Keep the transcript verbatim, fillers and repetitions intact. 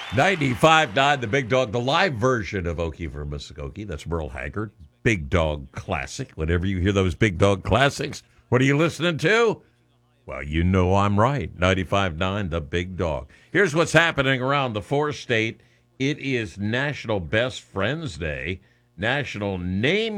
ninety-five point nine, the Big Dog, the live version of Okie for Muskogee. That's Merle Haggard. Big Dog Classic. Whenever you hear those Big Dog Classics, what are you listening to? Well, you know I'm right. ninety-five point nine, the Big Dog. Here's what's happening around the four-state. It is National Best Friends Day, National Name